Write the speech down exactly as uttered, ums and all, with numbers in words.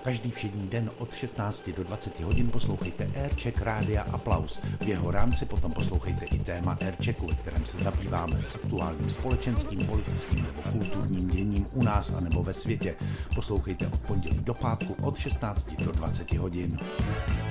Každý všední den od šestnácti do dvaceti hodin poslouchejte Aircheck Rádia Aplaus. V jeho rámci potom poslouchejte i téma Airchecku, ve kterém se zabýváme aktuálním společenským, politickým nebo kulturním děním u nás a nebo ve světě. Poslouchejte od pondělí do pátku od šestnácti do dvaceti hodin.